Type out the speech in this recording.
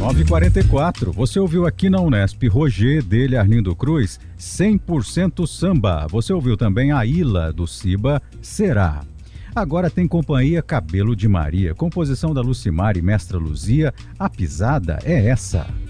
9h44, você ouviu aqui na Unesp Roger, dele Arlindo Cruz, 100% samba. Você ouviu também a Ilha do Ciba, Será. Agora tem companhia Cabelo de Maria, composição da Lucimar e Mestra Luzia, a pisada é essa.